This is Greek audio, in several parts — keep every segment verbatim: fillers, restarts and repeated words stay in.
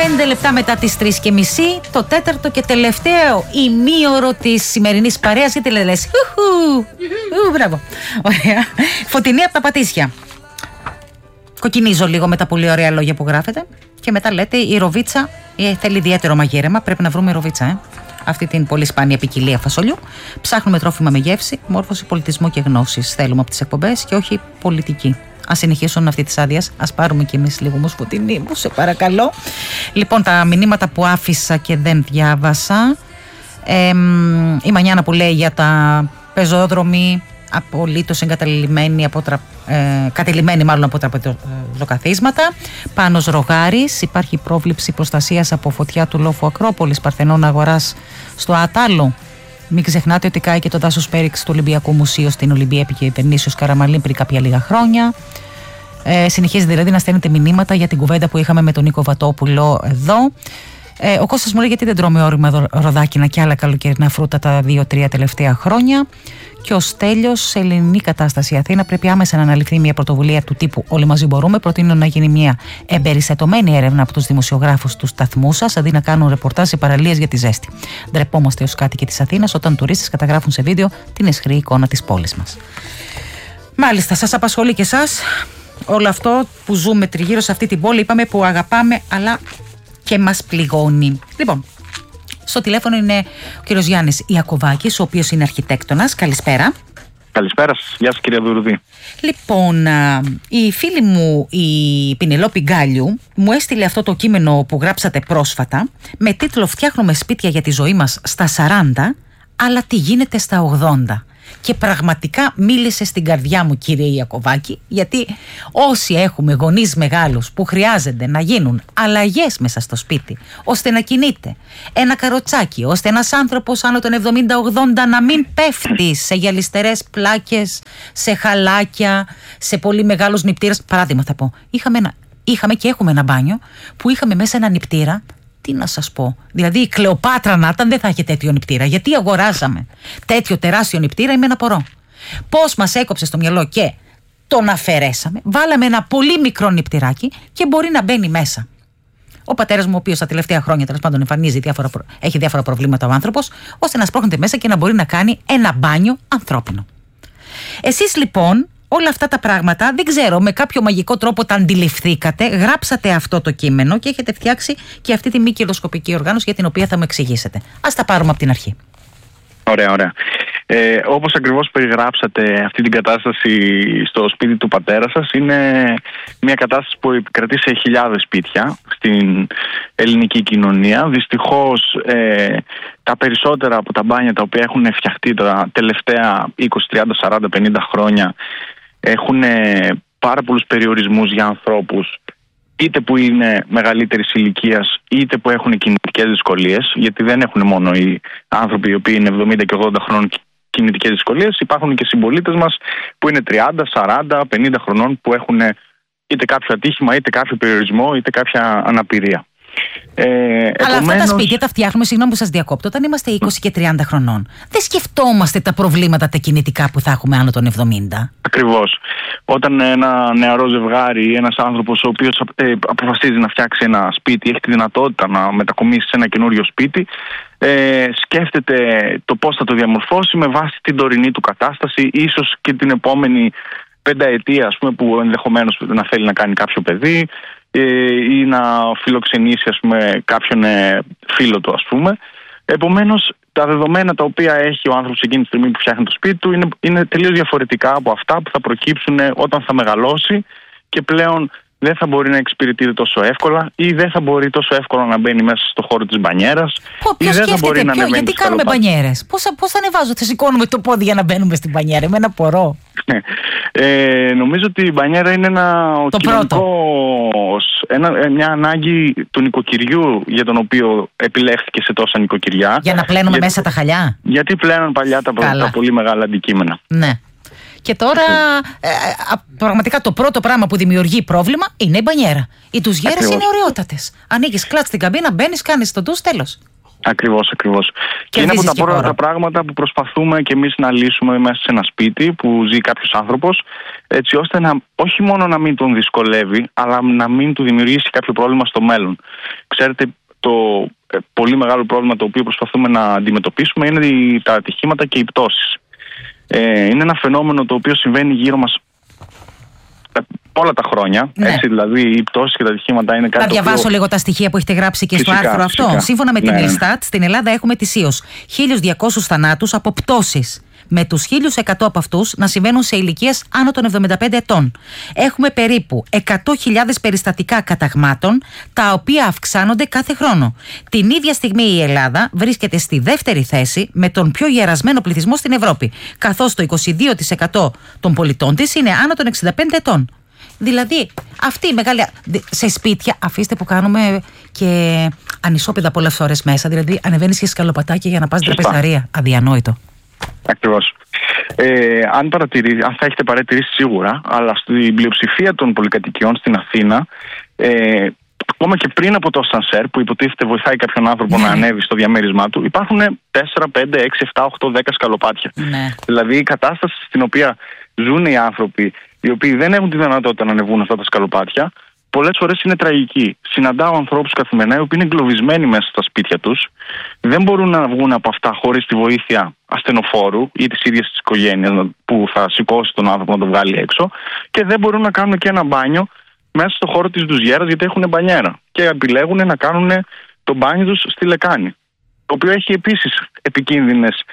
πέντε λεπτά μετά τις τρεις και μισή, το τέταρτο και τελευταίο ημίωρο της σημερινής παρέας. Γιατί λες, ουχου, μπράβο. Ωραία. Φωτεινή από τα Πατήσια. Κοκκινίζω λίγο με τα πολύ ωραία λόγια που γράφετε. Και μετά λέτε η ροβίτσα ε, θέλει ιδιαίτερο μαγείρεμα. Πρέπει να βρούμε ροβίτσα, ε. Αυτή την πολύ σπάνια ποικιλία φασολιού. Ψάχνουμε τρόφιμα με γεύση, μόρφωση, πολιτισμό και γνώσεις. Θέλουμε από τις εκπομπές και όχι πολιτική. Ας συνεχίσουν αυτή τη άδεια. Ας πάρουμε κι εμείς λίγο όμως Φωτεινή μου, σε παρακαλώ. Λοιπόν, τα μηνύματα που άφησα και δεν διάβασα. Ε, η Μανιάνα που λέει για τα πεζόδρομοι, απολύτως εγκαταλειμμένοι από τρα... ε, κατελειμμένοι μάλλον από τραπεζοκαθίσματα. Πάνος Ρογάρης, υπάρχει πρόβληψη προστασίας από φωτιά του λόφου Ακρόπολης Παρθενών Αγοράς στο Ατάλο. Μην ξεχνάτε ότι κάει και το δάσος Πέριξ του Ολυμπιακού Μουσείου στην Ολυμπία Επικυβερνήσεως Καραμαλή πριν κάποια λίγα χρόνια. Ε, συνεχίζει δηλαδή να στέλνετε μηνύματα για την κουβέντα που είχαμε με τον Νίκο Βατόπουλο εδώ. Ε, ο Κώστας μου λέει γιατί δεν τρώμε όρημα ροδάκινα και άλλα καλοκαιρινά φρούτα τα δύο-τρία τελευταία χρόνια. Και ο Στέλιος, σε ελληνική κατάσταση Αθήνα, πρέπει άμεσα να αναλυφθεί μια πρωτοβουλία του τύπου Όλοι μαζί μπορούμε. Προτείνω να γίνει μια εμπεριστατωμένη έρευνα από τους δημοσιογράφους του σταθμού σας, αντί να κάνουν ρεπορτάζ σε παραλίες για τη ζέστη. Ντρεπόμαστε ως κάτοικοι της Αθήνας όταν τουρίστες καταγράφουν σε βίντεο την αισχρή εικόνα της πόλης μας. Μάλιστα, σας απασχολεί και εσάς όλο αυτό που ζούμε τριγύρω σε αυτή την πόλη, είπαμε, που αγαπάμε, αλλά και μας πληγώνει. Λοιπόν. Στο τηλέφωνο είναι ο κύριος Γιάννης Ιακωβάκης, ο οποίος είναι αρχιτέκτονας. Καλησπέρα. Καλησπέρα σας. Γεια σας, κυρία Δουρουδή. Λοιπόν, η φίλη μου η Πινελόπη Γκάλιου μου έστειλε αυτό το κείμενο που γράψατε πρόσφατα με τίτλο «Φτιάχνουμε σπίτια για τη ζωή μας στα σαράντα, αλλά τι γίνεται στα ογδόντα». Και πραγματικά μίλησε στην καρδιά μου, κύριε Ιακωβάκη, γιατί όσοι έχουμε γονείς μεγάλους που χρειάζεται να γίνουν αλλαγές μέσα στο σπίτι, ώστε να κινείται ένα καροτσάκι, ώστε ένας άνθρωπος άνω των εβδομήντα ογδόντα να μην πέφτει σε γυαλιστερές πλάκες, σε χαλάκια, σε πολύ μεγάλους νηπτήρες. Παράδειγμα θα πω, είχαμε, ένα, είχαμε και έχουμε ένα μπάνιο που είχαμε μέσα ένα νηπτήρα. Τι να σας πω, δηλαδή η Κλεοπάτρα να ήταν δεν θα είχε τέτοιο νηπτήρα. Γιατί αγοράσαμε τέτοιο τεράστιο νηπτήρα, είμαι ένα πορώ. Πώς μας έκοψε στο μυαλό και τον αφαιρέσαμε, βάλαμε ένα πολύ μικρό νηπτηράκι και μπορεί να μπαίνει μέσα. Ο πατέρας μου, ο οποίος τα τελευταία χρόνια τέλος πάντων εμφανίζει διάφορα, έχει διάφορα προβλήματα ο άνθρωπος, ώστε να σπρώχνεται μέσα και να μπορεί να κάνει ένα μπάνιο ανθρώπινο. Εσείς λοιπόν όλα αυτά τα πράγματα, δεν ξέρω, με κάποιο μαγικό τρόπο τα αντιληφθήκατε, γράψατε αυτό το κείμενο και έχετε φτιάξει και αυτή τη μη κερδοσκοπική οργάνωση για την οποία θα μου εξηγήσετε. Ας τα πάρουμε από την αρχή. Ωραία, ωραία. Ε, όπως ακριβώς περιγράψατε αυτή την κατάσταση στο σπίτι του πατέρα σας, είναι μια κατάσταση που επικρατεί σε χιλιάδες σπίτια στην ελληνική κοινωνία. Δυστυχώς ε, τα περισσότερα από τα μπάνια τα οποία έχουν φτιαχτεί τα τελευταία είκοσι, τριάντα, σαράντα, πενήντα χρόνια έχουν πάρα πολλούς περιορισμούς για ανθρώπους, είτε που είναι μεγαλύτερης ηλικίας είτε που έχουν κινητικές δυσκολίες, γιατί δεν έχουν μόνο οι άνθρωποι οι οποίοι είναι εβδομήντα και ογδόντα χρόνων κινητικές δυσκολίες, υπάρχουν και συμπολίτες μας που είναι τριάντα, σαράντα, πενήντα χρονών που έχουν είτε κάποιο ατύχημα, είτε κάποιο περιορισμό, είτε κάποια αναπηρία. Ε, Αλλά επομένως... αυτά τα σπίτια τα φτιάχνουμε, συγγνώμη που σας διακόπτω, όταν είμαστε είκοσι και τριάντα χρονών. Δεν σκεφτόμαστε τα προβλήματα τα κινητικά που θα έχουμε άνω των εβδομήντα. Ακριβώς. Όταν ένα νεαρό ζευγάρι ή ένας άνθρωπος ο οποίος ε, αποφασίζει να φτιάξει ένα σπίτι, έχει τη δυνατότητα να μετακομίσει σε ένα καινούριο σπίτι, ε, σκέφτεται το πώς θα το διαμορφώσει με βάση την τωρινή του κατάσταση, ίσως και την επόμενη πενταετία, ας πούμε, που ενδεχομένως να θέλει να κάνει κάποιο παιδί ή να φιλοξενήσει, ας πούμε, κάποιον φίλο του, ας πούμε. Επομένως, τα δεδομένα τα οποία έχει ο άνθρωπος εκείνη τη στιγμή που φτιάχνει το σπίτι του είναι, είναι τελείως διαφορετικά από αυτά που θα προκύψουν όταν θα μεγαλώσει και πλέον δεν θα μπορεί να εξυπηρετείται τόσο εύκολα ή δεν θα μπορεί τόσο εύκολα να μπαίνει μέσα στο χώρο της μπανιέρας. Ποιο σκέφτεται, ποιο, γιατί κάνουμε μπανιέρες, πώς, πώς θα ανεβάζω, θα σηκώνουμε το πόδι για να μπαίνουμε στην μπανιέρα, με ένα πορώ. Ε, νομίζω ότι η μπανιέρα είναι ένα κοινωνικός, ένα, μια ανάγκη του νοικοκυριού για τον οποίο επιλέχθηκε σε τόσα νοικοκυριά. Για να πλένουμε για, μέσα τα χαλιά. Γιατί πλένουν παλιά τα, τα πολύ μεγάλα αντικείμενα. Ναι. Και τώρα ε, πραγματικά το πρώτο πράγμα που δημιουργεί πρόβλημα είναι η μπανιέρα. Οι ντουζιέρες είναι ωραιότατες. Ανοίγεις κλατ στην καμπίνα, μπαίνεις, κάνεις το ντους, τέλος. Ακριβώς, ακριβώς. Και, και είναι από τα πρώτα τα πράγματα που προσπαθούμε και εμείς να λύσουμε μέσα σε ένα σπίτι που ζει κάποιος άνθρωπος, έτσι ώστε να, όχι μόνο να μην τον δυσκολεύει, αλλά να μην του δημιουργήσει κάποιο πρόβλημα στο μέλλον. Ξέρετε, το ε, πολύ μεγάλο πρόβλημα το οποίο προσπαθούμε να αντιμετωπίσουμε είναι οι, τα ατυχήματα και οι πτώσεις. Ε, είναι ένα φαινόμενο το οποίο συμβαίνει γύρω μας όλα τα χρόνια. Ναι. Έτσι, δηλαδή, οι πτώσεις και τα ατυχήματα είναι κάτι. Να διαβάσω οποίο... λίγο τα στοιχεία που έχετε γράψει και φυσικά, στο άρθρο αυτό. Φυσικά. Σύμφωνα με την ναι. Elstat, στην Ελλάδα έχουμε ετησίως χίλιους διακόσιους θανάτους από πτώσεις. Με τους χίλιους εκατό από αυτούς να συμβαίνουν σε ηλικίες άνω των εβδομήντα πέντε ετών. Έχουμε περίπου εκατό χιλιάδες περιστατικά καταγμάτων, τα οποία αυξάνονται κάθε χρόνο. Την ίδια στιγμή η Ελλάδα βρίσκεται στη δεύτερη θέση με τον πιο γερασμένο πληθυσμό στην Ευρώπη, καθώς το είκοσι δύο τοις εκατό των πολιτών της είναι άνω των εξήντα πέντε ετών. Δηλαδή, αυτή η μεγάλη. Σε σπίτια, αφήστε που κάνουμε και ανισόπεδα πολλές ώρες μέσα. Δηλαδή, ανεβαίνεις και σκαλοπατάκια για να πας στην τραπεζαρία. Αδιανόητο. Ακριβώς. Ε, αν, αν θα έχετε παρατηρήσει σίγουρα, αλλά στην πλειοψηφία των πολυκατοικιών στην Αθήνα, ε, ακόμα και πριν από το ασανσέρ που υποτίθεται βοηθάει κάποιον άνθρωπο ναι. να ανέβει στο διαμέρισμά του, υπάρχουν τέσσερα, πέντε, έξι, επτά, οκτώ, δέκα σκαλοπάτια. Ναι. Δηλαδή η κατάσταση στην οποία ζουν οι άνθρωποι, οι οποίοι δεν έχουν τη δυνατότητα να ανεβούν αυτά τα σκαλοπάτια, πολλές φορές είναι τραγική. Συναντάω ανθρώπους καθημερινά οι οποίοι είναι εγκλωβισμένοι μέσα στα σπίτια τους, δεν μπορούν να βγουν από αυτά χωρίς τη βοήθεια ασθενοφόρου ή της ίδιας της οικογένειας που θα σηκώσει τον άνθρωπο να τον βγάλει έξω, και δεν μπορούν να κάνουν και ένα μπάνιο μέσα στο χώρο της ντουζιέρας γιατί έχουν μπανιέρα. Και επιλέγουν να κάνουν το μπάνιο τους στη λεκάνη. Το οποίο έχει επίσης επικίνδυνες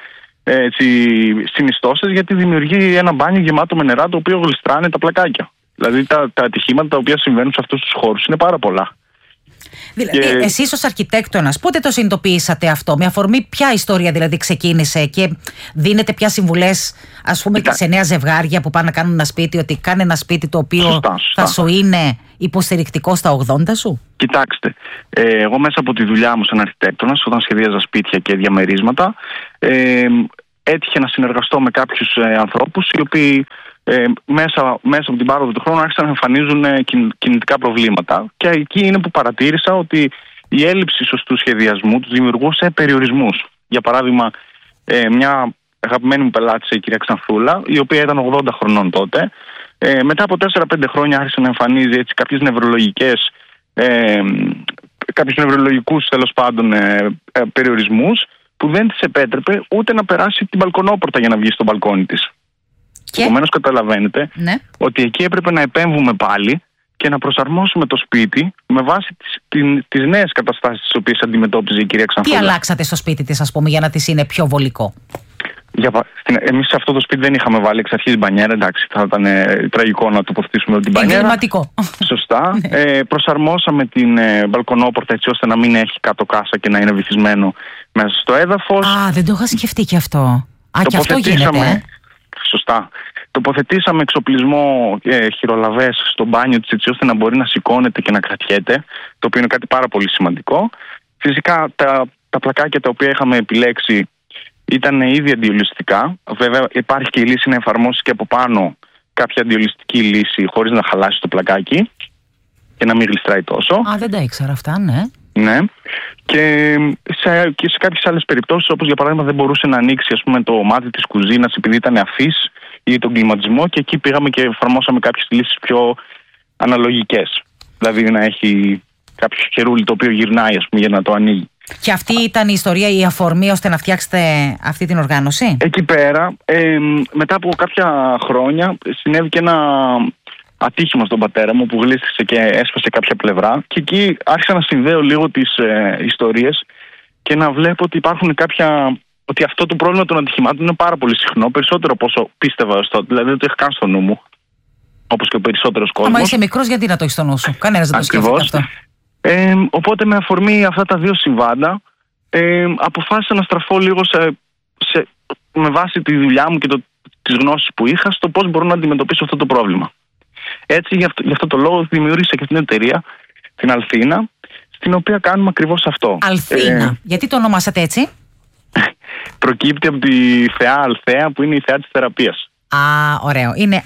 συνιστώσεις, γιατί δημιουργεί ένα μπάνιο γεμάτο με νερά το οποίο γλιστράνε τα πλακάκια. Δηλαδή τα, τα ατυχήματα τα οποία συμβαίνουν σε αυτούς τους χώρους είναι πάρα πολλά. Δηλαδή, και... εσείς ως αρχιτέκτονας, πότε το συνειδητοποιήσατε αυτό, με αφορμή ποια ιστορία δηλαδή ξεκίνησε, και δίνετε πια συμβουλές, ας πούμε, Κοιτά... σε νέα ζευγάρια που πάνε να κάνουν ένα σπίτι, ότι κάνε ένα σπίτι το οποίο σωστά, σωστά. θα σου είναι υποστηρικτικό στα ογδόντα σου? Κοιτάξτε, ε, εγώ μέσα από τη δουλειά μου σαν αρχιτέκτονας, όταν σχεδίαζα σπίτια και διαμερίσματα, ε, έτυχε να συνεργαστώ με κάποιους ε, ανθρώπους οι οποίοι Ε, μέσα, μέσα από την πάροδο του χρόνου άρχισαν να εμφανίζουν ε, κινητικά προβλήματα, και εκεί είναι που παρατήρησα ότι η έλλειψη σωστού σχεδιασμού τους δημιουργούσε περιορισμούς. Για παράδειγμα, ε, μια αγαπημένη μου πελάτησα, η κυρία Ξανθούλα, η οποία ήταν ογδόντα χρονών τότε, ε, μετά από τέσσερα πέντε χρόνια άρχισε να εμφανίζει έτσι κάποιες νευρολογικές, ε, κάποιους νευρολογικούς τέλος πάντων ε, ε, περιορισμούς, που δεν της επέτρεπε ούτε να περάσει την μπαλκονόπορτα για να βγει στο μπαλκόνι της. Επομένως καταλαβαίνετε ναι. ότι εκεί έπρεπε να επέμβουμε πάλι και να προσαρμόσουμε το σπίτι με βάση τις, την, τις νέες καταστάσεις τις οποίες αντιμετώπιζε η κυρία Ξανθούλα. Τι αλλάξατε στο σπίτι της, ας πούμε, για να της είναι πιο βολικό? Για, εμείς σε αυτό το σπίτι δεν είχαμε βάλει εξ αρχής μπανιέρα, εντάξει, θα ήταν ε, τραγικό να τοποθετήσουμε την μπανιέρα. Εγκληματικό. Σωστά. ε, προσαρμόσαμε την ε, μπαλκονόπορτα έτσι ώστε να μην έχει κάτω κάσα και να είναι βυθισμένο μέσα στο έδαφος. Α, δεν το είχα σκεφτεί κι αυτό. Α, και αυτό γίνεται, ε? Σωστά. Τοποθετήσαμε εξοπλισμό ε, χειρολαβές στο μπάνιο της έτσι ώστε να μπορεί να σηκώνεται και να κρατιέται, το οποίο είναι κάτι πάρα πολύ σημαντικό. Φυσικά τα, τα πλακάκια τα οποία είχαμε επιλέξει ήταν ήδη αντιολιστικά. Βέβαια υπάρχει και η λύση να εφαρμόσει και από πάνω κάποια αντιολιστική λύση χωρίς να χαλάσει το πλακάκι και να μην γλιστράει τόσο. Α, δεν τα ήξερα αυτά, ναι. Ναι. Και σε, και σε κάποιες άλλες περιπτώσεις, όπως για παράδειγμα δεν μπορούσε να ανοίξει ας πούμε, το μάτι της κουζίνας επειδή ήταν αφής ή τον κλιματισμό, και εκεί πήγαμε και εφαρμόσαμε κάποιες λύσεις πιο αναλογικές. Δηλαδή να έχει κάποιο χερούλι το οποίο γυρνάει ας πούμε, για να το ανοίγει. Και αυτή ήταν η ιστορία, η αφορμή ώστε να φτιάξετε αυτή την οργάνωση? Εκεί πέρα, ε, μετά από κάποια χρόνια, συνέβη και ένα ατύχημα στον πατέρα μου που γλίστησε και έσπασε κάποια πλευρά, και εκεί άρχισα να συνδέω λίγο τις ε, ιστορίες και να βλέπω ότι υπάρχουν κάποια, ότι αυτό το πρόβλημα των ατυχημάτων είναι πάρα πολύ συχνό, περισσότερο από όσο πίστευα στο, δηλαδή δεν το είχα καν στο νου μου, όπως και ο περισσότερος κόσμος. Άμα είσαι μικρός, γιατί να το έχεις στο νου σου? Κανένας δεν το σκέφτεται αυτό. Ε, οπότε με αφορμή αυτά τα δύο συμβάντα ε, αποφάσισα να στραφώ λίγο σε, σε, με βάση τη δουλειά μου και το, τις γνώσεις που είχα στο πώς μπορώ να αντιμετωπίσω αυτό το πρόβλημα. Έτσι, γι' αυτό, γι' αυτό το λόγο δημιούργησα και την εταιρεία, την Αλθίνα, στην οποία κάνουμε ακριβώς αυτό. Αλθίνα. Ε, γιατί το ονομάσατε έτσι? Προκύπτει από τη θεά Αλθέα, που είναι η θεά της θεραπείας. Α, ωραίο. Είναι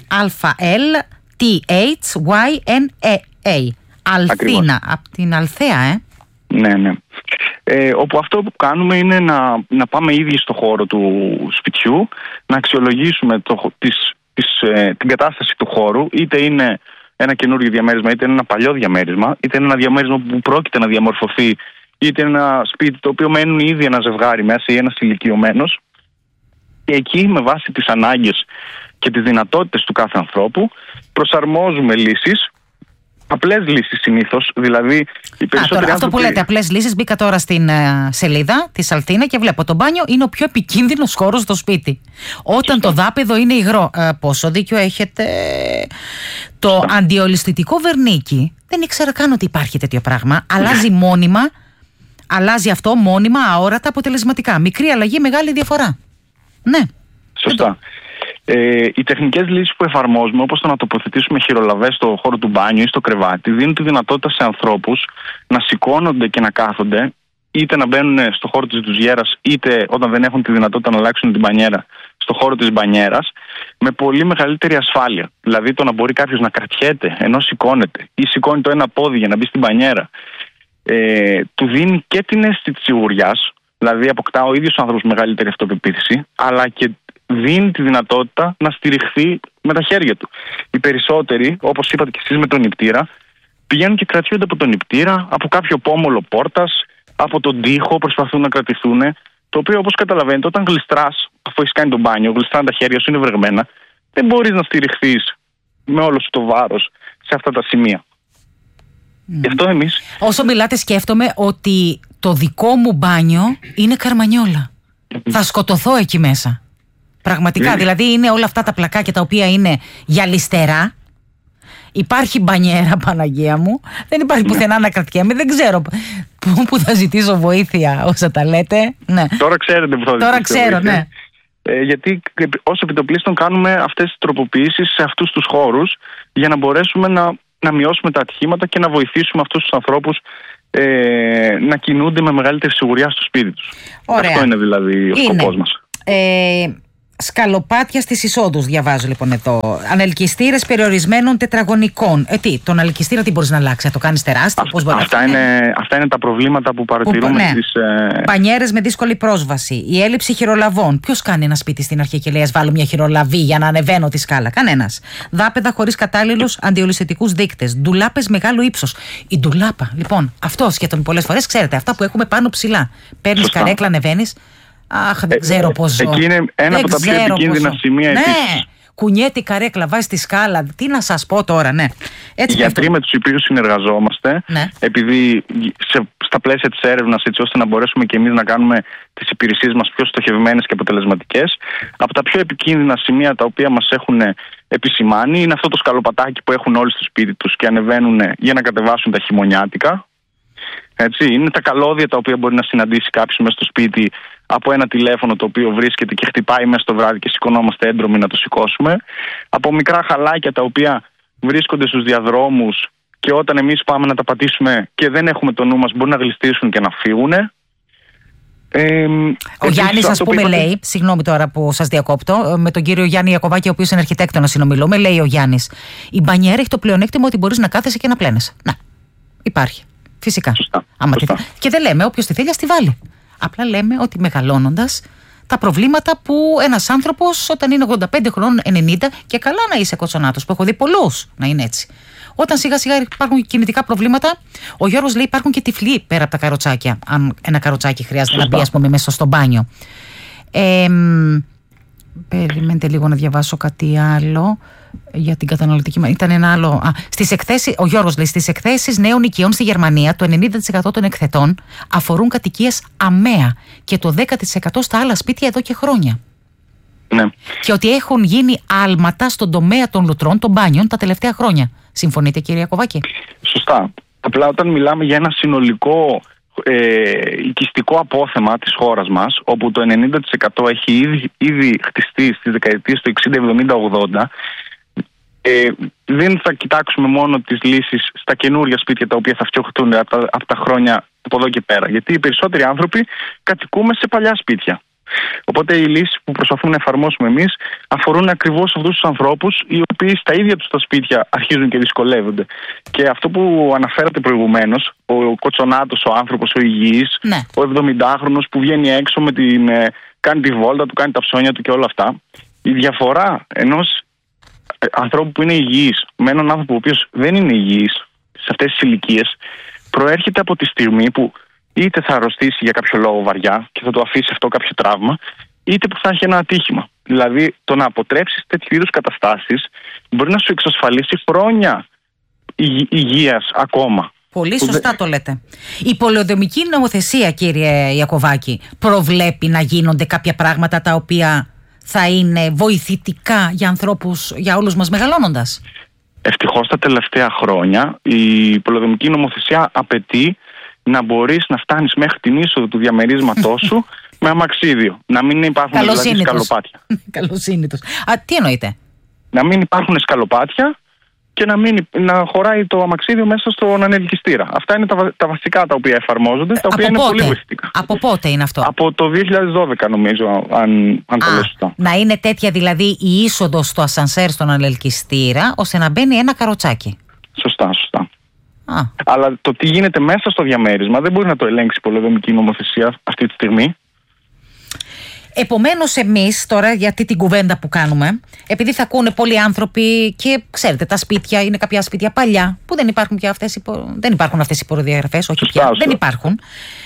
Α-L-T-H-Y-N-A. Αλθίνα. Από την Αλθέα, ε. Ναι, ναι. Ε, όπου αυτό που κάνουμε είναι να, να πάμε ήδη στο χώρο του σπιτιού, να αξιολογήσουμε το, τις, τις, ε, την κατάσταση του χώρου, είτε είναι ένα καινούργιο διαμέρισμα, είτε είναι ένα παλιό διαμέρισμα, είτε είναι ένα διαμέρισμα που πρόκειται να διαμορφωθεί, είτε είναι ένα σπίτι το οποίο μένουν ήδη ένα ζευγάρι μέσα ή ένας ηλικιωμένος. Και εκεί, με βάση τις ανάγκες και τις δυνατότητες του κάθε ανθρώπου, προσαρμόζουμε λύσεις. Απλές λύσεις συνήθως, δηλαδή οι περισσότεροι Α, τώρα, άνθρωποι... Αυτό που λέτε, απλές λύσεις, μπήκα τώρα στην uh, σελίδα τη Αλθίνα και βλέπω το μπάνιο είναι ο πιο επικίνδυνος χώρος στο σπίτι. Όταν Σωστά. το δάπεδο είναι υγρό. Uh, πόσο δίκιο έχετε. Το Σωστά. αντιολισθητικό βερνίκι, δεν ήξερα καν ότι υπάρχει τέτοιο πράγμα. Αλλάζει μόνιμα, αλλάζει αυτό μόνιμα, αόρατα, αποτελεσματικά. Μικρή αλλαγή, μεγάλη διαφορά. Ναι. Σωστά. Ε, οι τεχνικές λύσεις που εφαρμόζουμε, όπως το να τοποθετήσουμε χειρολαβές στο χώρο του μπάνιου ή στο κρεβάτι, δίνουν τη δυνατότητα σε ανθρώπους να σηκώνονται και να κάθονται, είτε να μπαίνουν στο χώρο της ντουζιέρας, είτε όταν δεν έχουν τη δυνατότητα να αλλάξουν την μπανιέρα, στο χώρο της μπανιέρας, με πολύ μεγαλύτερη ασφάλεια. Δηλαδή το να μπορεί κάποιος να κρατιέται ενώ σηκώνεται ή σηκώνει το ένα πόδι για να μπει στην μπανιέρα, ε, του δίνει και την αίσθηση της σιγουριάς, δηλαδή αποκτά ο ίδιος ο άνθρωπος μεγαλύτερη αυτοπεποίθηση, αλλά και δίνει τη δυνατότητα να στηριχθεί με τα χέρια του. Οι περισσότεροι, όπως είπατε και εσείς με τον νηπτήρα, πηγαίνουν και κρατιούνται από τον νηπτήρα, από κάποιο πόμολο πόρτας, από τον τοίχο, προσπαθούν να κρατηθούν. Το οποίο, όπως καταλαβαίνετε, όταν γλιστράς, αφού έχεις κάνει τον μπάνιο, γλιστράνε τα χέρια σου, είναι βρεγμένα, δεν μπορείς να στηριχθείς με όλο σου το βάρος σε αυτά τα σημεία. Mm. Γι' αυτό εμείς... Όσο μιλάτε, σκέφτομαι ότι το δικό μου μπάνιο είναι καρμανιόλα. Θα σκοτωθώ εκεί μέσα. Πραγματικά, δηλαδή είναι όλα αυτά τα πλακάκια τα οποία είναι γυαλιστερά. Υπάρχει μπανιέρα, Παναγία μου. Δεν υπάρχει πουθενά να κρατιέμαι. Δεν ξέρω πού, πού θα ζητήσω βοήθεια όσα τα λέτε. Ναι. Τώρα ξέρετε που θα ζητήσω Τώρα ξέρω, βοήθεια. Ναι. Ε, γιατί ως επιτοπλίστων κάνουμε αυτές τις τροποποιήσεις σε αυτούς τους χώρους για να μπορέσουμε να, να μειώσουμε τα ατυχήματα και να βοηθήσουμε αυτούς τους ανθρώπους ε, να κινούνται με μεγαλύτερη σιγουριά στο σπίτι τους. Ωραία. Αυτό είναι δηλαδή ο σκοπός μας. Ε, Σκαλοπάτια στις εισόδους, διαβάζω λοιπόν εδώ. Ανελκυστήρες περιορισμένων τετραγωνικών. Ε, τι, τον αλκυστήρα τι μπορείς να αλλάξει, να το κάνεις τεράστιο, πώς μπορεί αυτά, να είναι, αυτά είναι τα προβλήματα που παρατηρούμε ναι. στις... Ε... Μπανιέρες με δύσκολη πρόσβαση, η έλλειψη χειρολαβών. Ποιος κάνει ένα σπίτι στην αρχή και λέει, ας βάλω μια χειρολαβή για να ανεβαίνω τη σκάλα? Κανένας. Δάπεδα χωρίς κατάλληλους αντιολισθητικούς δείκτες. Ντουλάπες μεγάλου ύψους. Η ντουλάπα, λοιπόν, αυτό σκέφτομαι πολλές φορές, ξέρετε, αυτά που έχουμε πάνω ψηλά. Παίρνεις καρέκλα, ανεβαίνεις. Αχ, δεν ξέρω πώς ζω. Εκεί είναι ένα δεν από τα πιο επικίνδυνα σημεία. Ναι, επίσης. κουνιέται η καρέκλα, βάζει τη σκάλα. Τι να σας πω τώρα, ναι. Έτσι οι γιατροί με τους οποίους συνεργαζόμαστε, ναι. επειδή σε, στα πλαίσια της έρευνας, έτσι ώστε να μπορέσουμε και εμείς να κάνουμε τις υπηρεσίες μας πιο στοχευμένες και αποτελεσματικές, από τα πιο επικίνδυνα σημεία τα οποία μας έχουν επισημάνει είναι αυτό το σκαλοπατάκι που έχουν όλοι στο σπίτι τους και ανεβαίνουν για να κατεβάσουν τα χειμωνιάτικα. Έτσι, είναι τα καλώδια τα οποία μπορεί να συναντήσει κάποιος μέσα στο σπίτι από ένα τηλέφωνο το οποίο βρίσκεται και χτυπάει μέσα στο βράδυ και σηκωνόμαστε έντρομοι να το σηκώσουμε. Από μικρά χαλάκια τα οποία βρίσκονται στους διαδρόμους και όταν εμείς πάμε να τα πατήσουμε και δεν έχουμε το νου μας, μπορεί να γλιστρήσουν και να φύγουν. Ε, ο Γιάννης, ας πούμε, είπατε... λέει, συγγνώμη τώρα που σας διακόπτω, με τον κύριο Γιάννη Ιακωβάκη, ο οποίος είναι αρχιτέκτονας συνομιλούμε, λέει ο Γιάννης, η μπανιέρα έχει το πλεονέκτημα ότι μπορείς να κάθεσαι και να πλένεσαι. Να, υπάρχει. Φυσικά. Σωστά. Άμα Σωστά. Τη... Και δεν λέμε όποιος τη θέλει ας τη βάλει. Απλά λέμε ότι μεγαλώνοντας τα προβλήματα που ένας άνθρωπος όταν είναι ογδόντα πέντε χρόνων, ενενήντα, και καλά να είσαι κοτσονάτος, που έχω δει πολλούς να είναι έτσι. Όταν σιγά σιγά υπάρχουν κινητικά προβλήματα, ο Γιώργος λέει υπάρχουν και τυφλοί πέρα από τα καροτσάκια. Αν ένα καροτσάκι χρειάζεται Σωστά. να μπει, ας πούμε, μέσα στο μπάνιο. Ε, περιμένετε λίγο να διαβάσω κάτι άλλο. Για την καταναλωτική. Ήταν ένα άλλο. Α, στις εκθέσεις, ο Γιώργος λέει: στις εκθέσεις νέων οικειών στη Γερμανία, το ενενήντα τοις εκατό των εκθετών αφορούν κατοικίες ΑΜΕΑ και το δέκα τοις εκατό στα άλλα σπίτια εδώ και χρόνια. Ναι. Και ότι έχουν γίνει άλματα στον τομέα των λουτρών, των μπάνιων τα τελευταία χρόνια. Συμφωνείτε, κύριε Ιακωβάκη? Σωστά. Απλά όταν μιλάμε για ένα συνολικό ε, οικιστικό απόθεμα της χώρας μας, όπου το ενενήντα τοις εκατό έχει ήδη, ήδη χτιστεί στις δεκαετίες του εξήντα, εβδομήντα, ογδόντα. Ε, δεν θα κοιτάξουμε μόνο τις λύσεις στα καινούργια σπίτια τα οποία θα φτιαχτούν από τα, από τα χρόνια από εδώ και πέρα. Γιατί οι περισσότεροι άνθρωποι κατοικούμε σε παλιά σπίτια. Οπότε οι λύσεις που προσπαθούμε να εφαρμόσουμε εμείς αφορούν ακριβώς αυτούς τους ανθρώπους, οι οποίοι στα ίδια τους τα σπίτια αρχίζουν και δυσκολεύονται. Και αυτό που αναφέρατε προηγουμένως, ο Κοτσονάτος, ο άνθρωπος, ο υγιής, ναι. ο εβδομηντάχρονος που βγαίνει έξω με την, κάνει τη βόλτα του, κάνει τα ψώνια του και όλα αυτά. Η διαφορά ενός ανθρώπου που είναι υγιής με έναν άνθρωπο ο οποίος δεν είναι υγιής σε αυτές τις ηλικίες προέρχεται από τη στιγμή που είτε θα αρρωστήσει για κάποιο λόγο βαριά και θα του αφήσει αυτό κάποιο τραύμα, είτε που θα έχει ένα ατύχημα. Δηλαδή, το να αποτρέψεις τέτοιου είδους καταστάσεις μπορεί να σου εξασφαλίσει χρόνια υγ- υγείας ακόμα. Πολύ σωστά δε... το λέτε. Η πολεοδομική νομοθεσία, κύριε Ιακωβάκη, προβλέπει να γίνονται κάποια πράγματα τα οποία θα είναι βοηθητικά για ανθρώπους, για όλους μας μεγαλώνοντας. Ευτυχώς τα τελευταία χρόνια η πολεοδομική νομοθεσία απαιτεί να μπορείς να φτάνεις μέχρι την είσοδο του διαμερίσματός σου με αμαξίδιο. Να μην υπάρχουν δηλαδή σκαλοπάτια. Καλοσύνητος. Α, τι εννοείτε? Να μην υπάρχουν σκαλοπάτια και να, μην, να χωράει το αμαξίδιο μέσα στον ανελκυστήρα. Αυτά είναι τα, τα βασικά τα οποία εφαρμόζονται, τα από οποία είναι πότε? πολύ βοηθητικά. Από πότε είναι αυτό? Από το δύο χιλιάδες δώδεκα νομίζω, αν, αν το λέω σωστά. Να είναι τέτοια δηλαδή η είσοδος στο ασανσέρ στον ανελκυστήρα, ώστε να μπαίνει ένα καροτσάκι. Σωστά, σωστά. Α. Αλλά το τι γίνεται μέσα στο διαμέρισμα δεν μπορεί να το ελέγξει η πολεοδομική νομοθεσία αυτή τη στιγμή. Επομένως, εμείς τώρα, γιατί την κουβέντα που κάνουμε, επειδή θα ακούνε πολλοί άνθρωποι και ξέρετε, τα σπίτια είναι κάποια σπίτια παλιά που δεν υπάρχουν πια αυτές οι, δεν υπάρχουν αυτές οι προδιαγραφές, όχι Σωστά, πια, σωστά. δεν υπάρχουν.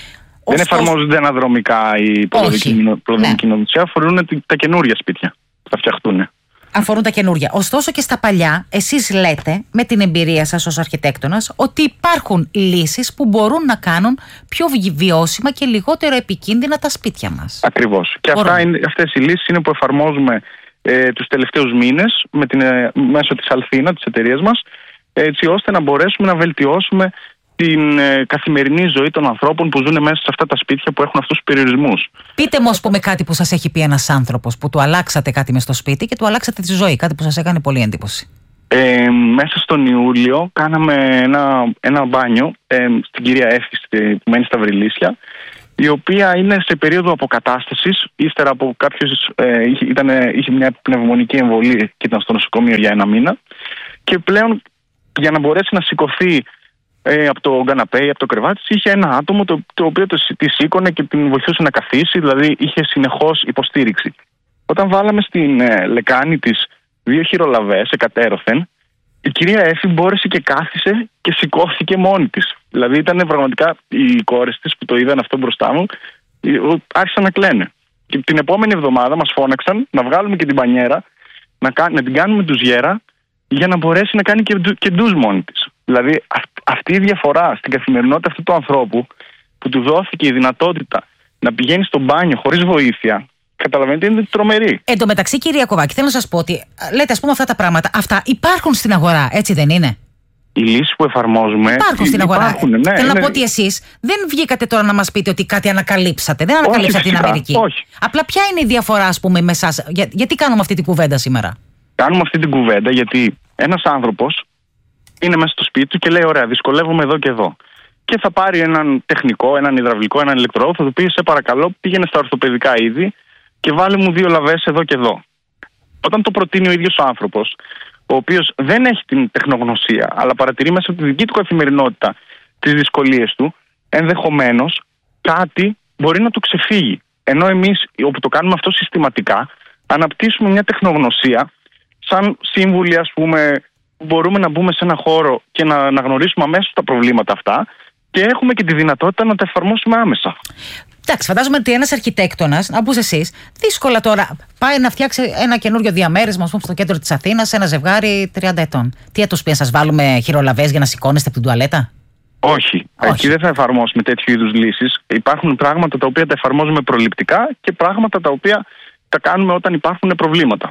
Δεν Ωστόσο... εφαρμόζονται αναδρομικά οι πολεοδομική ναι. νομοθεσία, αφορούν τα καινούρια σπίτια που θα φτιαχτούν. Αφορούν τα καινούρια. Ωστόσο και στα παλιά, εσείς λέτε με την εμπειρία σας ως αρχιτέκτονας ότι υπάρχουν λύσεις που μπορούν να κάνουν πιο βιώσιμα και λιγότερο επικίνδυνα τα σπίτια μας. Ακριβώς. Και αυτά είναι, αυτές οι λύσεις είναι που εφαρμόζουμε ε, τους τελευταίους μήνες με την, ε, μέσω της Αλθίνα, της εταιρείας μας, έτσι ώστε να μπορέσουμε να βελτιώσουμε την ε, καθημερινή ζωή των ανθρώπων που ζουν μέσα σε αυτά τα σπίτια που έχουν αυτούς τους περιορισμούς. Πείτε μου, ας πούμε, κάτι που σας έχει πει ένας άνθρωπος που του αλλάξατε κάτι μες στο σπίτι και του αλλάξατε τη ζωή, κάτι που σας έκανε πολύ εντύπωση. Ε, μέσα στον Ιούλιο κάναμε ένα, ένα μπάνιο ε, στην κυρία Εύχη που μένει στα Βρυλίσια, η οποία είναι σε περίοδο αποκατάστασης, ύστερα από κάποιος ε, είχε, ήταν, είχε μια πνευμονική εμβολή και ήταν στο νοσοκομείο για ένα μήνα και πλέον για να μπορέσει να σηκωθεί ε, από το καναπέ ή από το κρεβάτι είχε ένα άτομο το, το οποίο το, τη σήκωνε και την βοηθούσε να καθίσει, δηλαδή είχε συνεχώς υποστήριξη. Όταν βάλαμε στην ε, λεκάνη της δύο χειρολαβές εκατέρωθεν, η κυρία Έφη μπόρεσε και κάθισε και σηκώθηκε μόνη της. Δηλαδή ήταν πραγματικά οι κόρες της που το είδαν αυτό μπροστά μου, άρχισαν να κλαίνε. Και την επόμενη εβδομάδα μας φώναξαν να βγάλουμε και την μπανιέρα, να, να την κάνουμε ντουζιέρα για να μπορέσει να κάνει και, και ντουζ μόνη της. Δηλαδή αυ, αυτή η διαφορά στην καθημερινότητα αυτού του ανθρώπου που του δόθηκε η δυνατότητα να πηγαίνει στο μπάνιο χωρίς βοήθεια, καταλαβαίνετε, είναι τρομερή. Εν τω μεταξύ, κυρία Κοβάκη, θέλω να σας πω ότι λέτε, ας πούμε, αυτά τα πράγματα. Αυτά υπάρχουν στην αγορά, έτσι δεν είναι? Οι λύσεις που εφαρμόζουμε υπάρχουν στην αγορά. Υπάρχουν, ναι, θέλω ναι. να πω ότι εσείς δεν βγήκατε τώρα να μας πείτε ότι κάτι ανακαλύψατε. Δεν ανακαλύψατε όχι, την Αμερική. Όχι. Απλά ποια είναι η διαφορά, ας πούμε, με εσάς? Για, γιατί κάνουμε αυτή την κουβέντα σήμερα? Κάνουμε αυτή την κουβέντα γιατί ένας άνθρωπος είναι μέσα στο σπίτι του και λέει: ωραία, δυσκολεύομαι εδώ και εδώ. Και θα πάρει έναν τεχνικό, έναν υδραυλικό, έναν ηλεκτρολόγο, θα του πει: σε παρακαλώ, πήγαινε στα ορθοπαιδικά είδη και βάλε μου δύο λαβές εδώ και εδώ. Όταν το προτείνει ο ίδιος ο άνθρωπος, ο οποίος δεν έχει την τεχνογνωσία, αλλά παρατηρεί μέσα από τη δική του καθημερινότητα τις δυσκολίες του, ενδεχομένως κάτι μπορεί να του ξεφύγει. Ενώ εμείς, όπου το κάνουμε αυτό συστηματικά, αναπτύσσουμε μια τεχνογνωσία, σαν σύμβουλοι, ας πούμε, μπορούμε να μπούμε σε ένα χώρο και να αναγνωρίσουμε αμέσως τα προβλήματα αυτά και έχουμε και τη δυνατότητα να τα εφαρμόσουμε άμεσα. Εντάξει, φαντάζομαι ότι ένας αρχιτέκτονας, να πούς εσείς, δύσκολα τώρα πάει να φτιάξει ένα καινούριο διαμέρισμα, ας πούμε, στο κέντρο της Αθήνας, ένα ζευγάρι τριάντα ετών. Τι έτος πει, να σας βάλουμε χειρολαβές για να σηκώνεστε από την τουαλέτα? Όχι. Όχι. Εκεί δεν θα εφαρμόσουμε τέτοιου είδους λύσεις. Υπάρχουν πράγματα τα οποία τα εφαρμόζουμε προληπτικά και πράγματα τα οποία τα κάνουμε όταν υπάρχουν προβλήματα.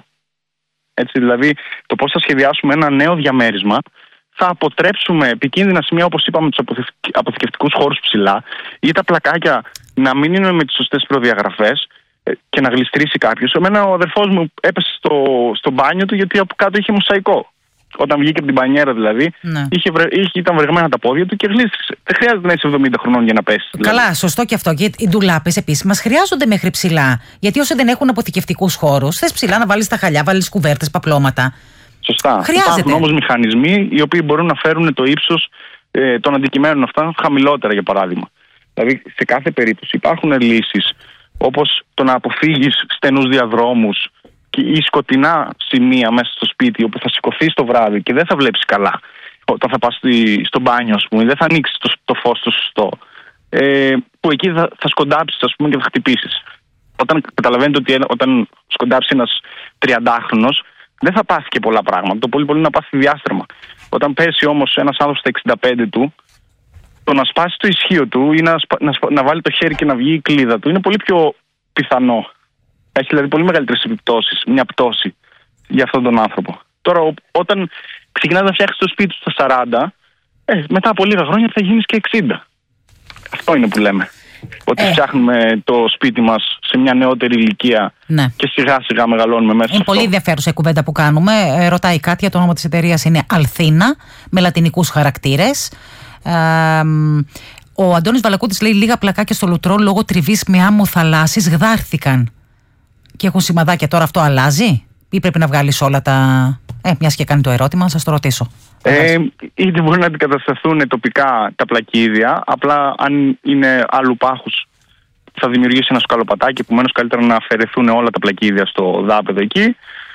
Έτσι, δηλαδή, το πώς θα σχεδιάσουμε ένα νέο διαμέρισμα, θα αποτρέψουμε επικίνδυνα σημεία, όπως είπαμε, τους αποθηκευτικούς χώρους ψηλά ή τα πλακάκια να μην είναι με τις σωστές προδιαγραφές και να γλιστρήσει κάποιος. Εμένα ο αδερφός μου έπεσε στο, στο μπάνιο του γιατί από κάτω είχε μοσαϊκό. όταν βγήκε από την μπανιέρα δηλαδή, ναι. είχε, είχε, ήταν βρεγμένα τα πόδια του και γλίστρισε. Δεν χρειάζεται να είσαι εβδομήντα χρονών για να πέσει. Δηλαδή. Καλά, σωστό και αυτό. Και οι ντουλάπες επίσης μας χρειάζονται μέχρι ψηλά. Γιατί όσο δεν έχουν αποθηκευτικούς χώρους, θες ψηλά να βάλεις τα χαλιά, βάλεις κουβέρτες, παπλώματα. Σωστά. Χρειάζεται. Υπάρχουν όμως μηχανισμοί οι οποίοι μπορούν να φέρουν το ύψος ε, των αντικειμένων αυτά χαμηλότερα, για παράδειγμα. Δηλαδή, σε κάθε περίπτωση υπάρχουν λύσεις, όπως το να αποφύγεις στενούς διαδρόμους ή σκοτεινά σημεία μέσα στο σπίτι, όπου θα σηκωθείς το βράδυ και δεν θα βλέπεις καλά. Όταν θα πας στη, στο μπάνιο, ας πούμε, δεν θα ανοίξεις το, το φως το σωστό. Ε, που εκεί θα, θα σκοντάψεις, ας πούμε, και θα χτυπήσεις. Όταν καταλαβαίνετε ότι όταν σκοντάψει ένας τριαντάχρονος, δεν θα πάθει και πολλά πράγματα. Το πολύ πολύ να πάθει διάστρεμα. Όταν πέσει όμως ένας άνθρωπος στα εξήντα πέντε του, το να σπάσει το ισχύο του ή να, σπα, να, σπα, να βάλει το χέρι και να βγει η κλίδα του είναι πολύ πιο πιθανό. Έχει δηλαδή πολύ μεγαλύτερες επιπτώσεις, μια πτώση για αυτόν τον άνθρωπο. Τώρα, ό, όταν ξεκινάς να φτιάξεις το σπίτι σου στα σαράντα, ε, μετά από λίγα χρόνια θα γίνεις και εξήντα. Αυτό είναι που λέμε. Ότι ε. φτιάχνουμε το σπίτι μας σε μια νεότερη ηλικία, ναι, και σιγά σιγά μεγαλώνουμε μέσα. Είναι πολύ ενδιαφέρουσα η κουβέντα που κάνουμε. Ε, ρωτάει η Κάτια, το όνομα της εταιρείας είναι Αλθίνα, με λατινικούς χαρακτήρες. Ε, ο Αντώνης Βαλακούτης λέει: λίγα πλακάκια στο λουτρό λόγω τριβής με άμμο θαλάσσης γδάρθηκαν. Και έχουν σημαδάκια. Τώρα αυτό αλλάζει, ή πρέπει να βγάλεις όλα τα. Ε, μιας και κάνει το ερώτημα, να σας το ρωτήσω. Ε, είτε μπορεί να αντικατασταθούν τοπικά τα πλακίδια, απλά αν είναι άλλου πάχους θα δημιουργήσει ένα σκαλοπατάκι, επομένως καλύτερα να αφαιρεθούν όλα τα πλακίδια στο δάπεδο εκεί.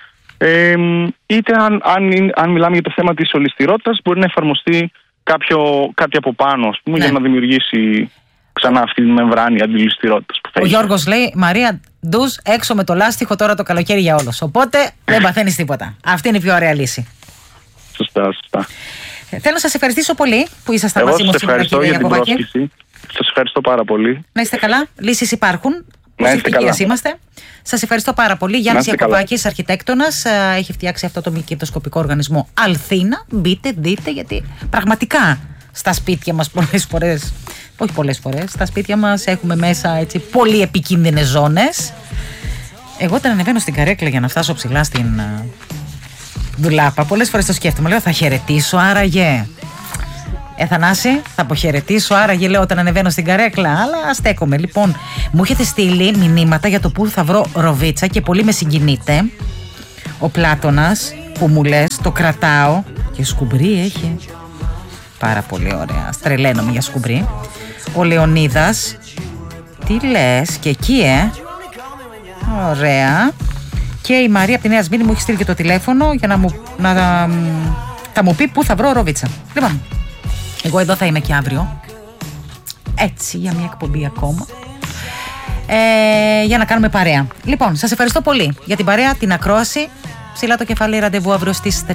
Ε, είτε αν, αν, αν μιλάμε για το θέμα της ολισθηρότητας, μπορεί να εφαρμοστεί κάποιο, κάτι από πάνω, ας πούμε, ναι, για να δημιουργήσει ξανά αυτή τη μεμβράνη αντιληστηρότητας που θα Ο έχει. Γιώργος λέει: Μαρία, ντουζ έξω με το λάστιχο τώρα το καλοκαίρι για όλους. Οπότε δεν παθαίνεις τίποτα. Αυτή είναι η πιο ωραία λύση. Σωστά, σωστά. Θέλω να σας ευχαριστήσω πολύ που ήσασταν Εγώ μαζί μου σήμερα, κύριε Γιακοβάκη. Σας ευχαριστώ πάρα πολύ. Να είστε καλά. Λύσεις υπάρχουν. Προσεκτικοί είμαστε. Σας ευχαριστώ πάρα πολύ. Γιάννης Γιακοβάκης, αρχιτέκτονας, έχει φτιάξει αυτό το μη κερδοσκοπικό οργανισμό Αλθίνα. Μπείτε, δείτε, γιατί πραγματικά στα σπίτια μας πολλές φορές, όχι πολλές φορές, στα σπίτια μας έχουμε μέσα έτσι πολύ επικίνδυνες ζώνες. Εγώ όταν ανεβαίνω στην καρέκλα για να φτάσω ψηλά στην ντουλάπα, πολλές φορές το σκέφτομαι. Λέω: θα χαιρετήσω άραγε. Ε, Θανάση, θα αποχαιρετήσω άραγε, λέω, όταν ανεβαίνω στην καρέκλα. Αλλά στέκομαι. Λοιπόν, μου έχετε στείλει μηνύματα για το που θα βρω ροβίτσα και πολύ με συγκινείτε. Ο Πλάτωνας που μου λες, το κρατάω. Και σκουμπρί έχει. Πάρα πολύ ωραία. Στρελαίνομαι για σκουμπρί. Ο Λεωνίδας. Τι λες, και εκεί, ε. Ωραία. Και η Μαρία από τη Νέα Σμήνη μου έχει στείλει και το τηλέφωνο για να μου, να, θα μου πει πού θα βρω ροβίτσα. Λοιπόν, εγώ εδώ θα είμαι και αύριο. Έτσι, για μια εκπομπή ακόμα. Ε, για να κάνουμε παρέα. Λοιπόν, σας ευχαριστώ πολύ για την παρέα, την ακρόαση. Ψηλά το κεφάλι, ραντεβού αύριο στις